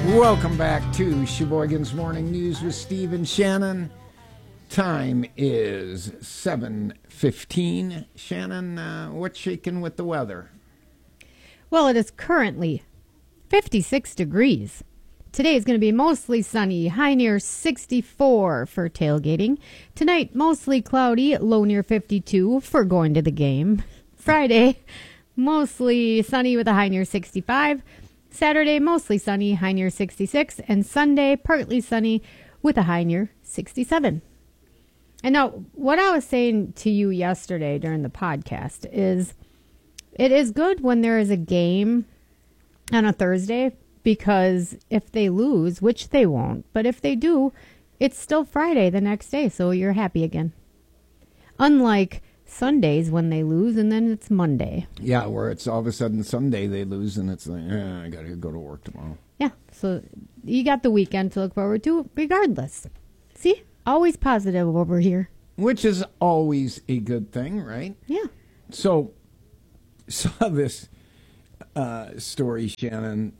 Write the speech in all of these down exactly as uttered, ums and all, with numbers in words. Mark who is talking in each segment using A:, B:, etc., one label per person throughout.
A: Welcome back to Sheboygan's Morning News with Steve and Shannon. Time is seven fifteen. Shannon, uh, what's shaking with the weather?
B: Well, it is currently fifty-six degrees. Today is going to be mostly sunny, high near sixty-four for tailgating. Tonight, mostly cloudy, low near fifty-two for going to the game. Friday, mostly sunny with a high near sixty-five. Saturday, mostly sunny, high near sixty-six. And Sunday, partly sunny with a high near sixty-seven. And now, what I was saying to you yesterday during the podcast is it is good when there is a game on a Thursday, because if they lose, which they won't, but if they do, it's still Friday the next day, so you're happy again. Unlike Sundays when they lose, and then it's Monday.
A: Yeah, where it's all of a sudden Sunday they lose, and it's like, eh, I got to go to work tomorrow.
B: Yeah, so you got the weekend to look forward to regardless. See? Always positive over here.
A: Which is always a good thing, right?
B: Yeah.
A: So, saw this uh, story, Shannon.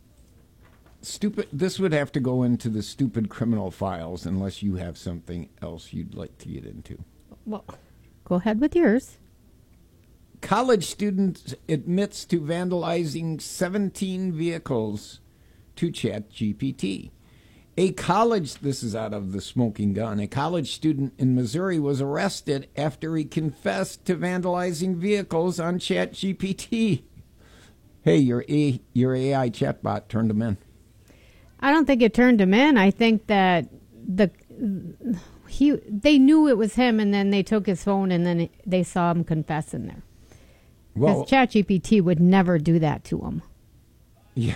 A: Stupid. This would have to go into the stupid criminal files unless you have something else you'd like to get into.
B: Well, go ahead with yours.
A: College student admits to vandalizing seventeen vehicles to ChatGPT. A college, this is out of the Smoking Gun, a college student in Missouri was arrested after he confessed to vandalizing vehicles on ChatGPT. Hey, your A, your A I chatbot turned him in.
B: I don't think it turned him in. I think that the he they knew it was him, and then they took his phone, and then they saw him confess in there.
A: Well,
B: because ChatGPT would never do that to him.
A: Yeah.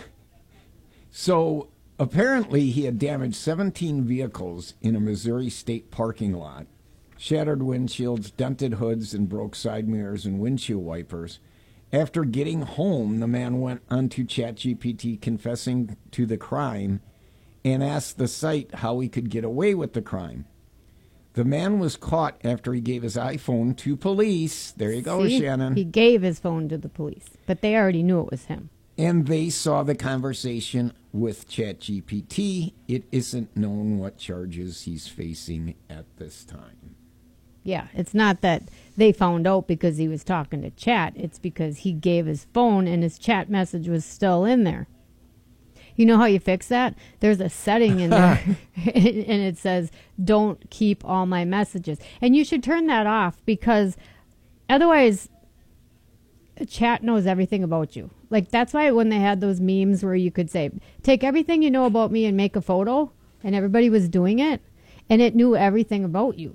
A: So apparently he had damaged seventeen vehicles in a Missouri state parking lot, shattered windshields, dented hoods, and broke side mirrors and windshield wipers. After getting home, the man went onto ChatGPT confessing to the crime and asked the site how he could get away with the crime. The man was caught after he gave his iPhone to police. There you go,
B: See?
A: Shannon.
B: He gave his phone to the police, but they already knew it was him.
A: And they saw the conversation with ChatGPT. It isn't known what charges he's facing at this time.
B: Yeah, it's not that they found out because he was talking to chat. It's because he gave his phone and his chat message was still in there. You know how you fix that? There's a setting in there and it says, don't keep all my messages. And you should turn that off because otherwise chat knows everything about you. Like, that's why when they had those memes where you could say, take everything you know about me and make a photo, and everybody was doing it, and it knew everything about you.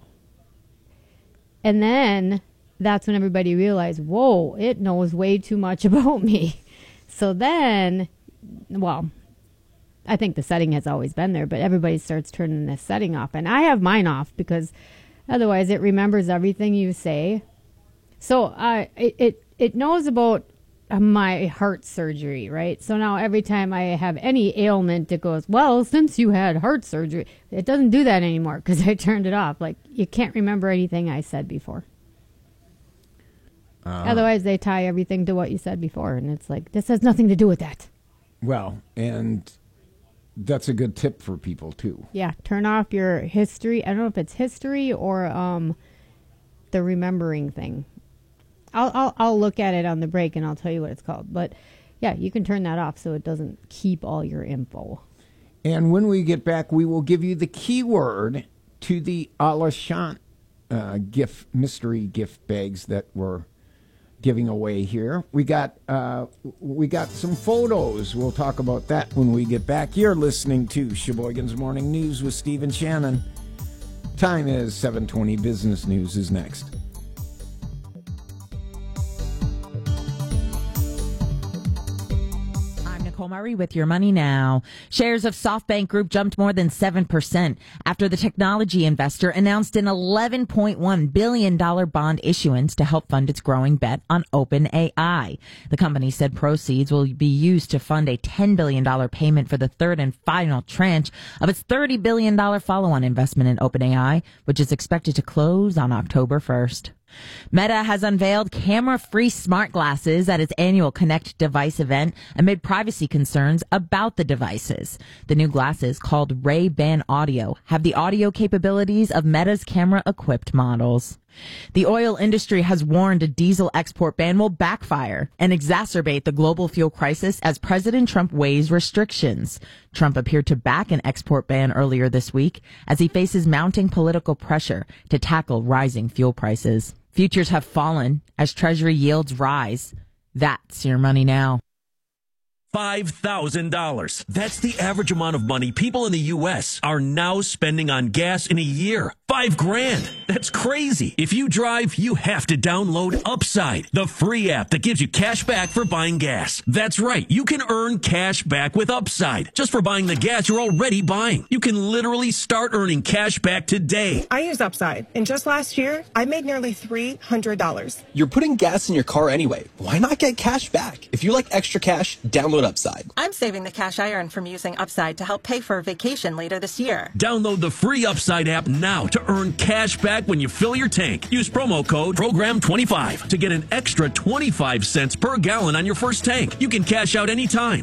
B: And then that's when everybody realized, whoa, it knows way too much about me. So then, well, I think the setting has always been there, but everybody starts turning this setting off. And I have mine off because otherwise it remembers everything you say. So uh, it, it, it knows about my heart surgery, right? So now every time I have any ailment, it goes, well, since you had heart surgery. It doesn't do that anymore because I turned it off. Like, you can't remember anything I said before. Uh, Otherwise, they tie everything to what you said before, and it's like, this has nothing to do with that.
A: Well, and that's a good tip for people, too.
B: Yeah, turn off your history. I don't know if it's history or um, the remembering thing. I'll, I'll I'll look at it on the break and I'll tell you what it's called. But yeah, you can turn that off so it doesn't keep all your info.
A: And when we get back, we will give you the keyword to the Alashant uh, gift mystery gift bags that we're giving away here. We got uh, we got some photos. We'll talk about that when we get back. You're listening to Sheboygan's Morning News with Steve and Shannon. Time is seven twenty. Business News is next.
C: Nicole Murray with your money now. Shares of SoftBank Group jumped more than seven percent after the technology investor announced an eleven point one billion dollars bond issuance to help fund its growing bet on OpenAI. The company said proceeds will be used to fund a ten billion dollars payment for the third and final tranche of its thirty billion dollars follow-on investment in OpenAI, which is expected to close on October first. Meta has unveiled camera-free smart glasses at its annual Connect device event amid privacy concerns about the devices. The new glasses, called Ray-Ban Audio, have the audio capabilities of Meta's camera-equipped models. The oil industry has warned a diesel export ban will backfire and exacerbate the global fuel crisis as President Trump weighs restrictions. Trump appeared to back an export ban earlier this week as he faces mounting political pressure to tackle rising fuel prices. Futures have fallen as Treasury yields rise. That's your money now.
D: five thousand dollars. That's the average amount of money people in the U S are now spending on gas in a year. Five grand. That's crazy. If you drive, you have to download Upside, the free app that gives you cash back for buying gas. That's right. You can earn cash back with Upside just for buying the gas you're already buying. You can literally start earning cash back today.
E: I use Upside, and just last year, I made nearly three hundred dollars.
F: You're putting gas in your car anyway. Why not get cash back? If you like extra cash, download Upside.
G: I'm saving the cash I earn from using Upside to help pay for a vacation later this year.
D: Download the free Upside app now to earn cash back when you fill your tank. Use promo code program twenty-five to get an extra twenty-five cents per gallon on your first tank. You can cash out anytime.